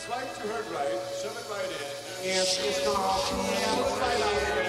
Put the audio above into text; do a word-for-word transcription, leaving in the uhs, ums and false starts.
Slide to her right, shove it right in. Yes, it's gonna. Pull it right out again.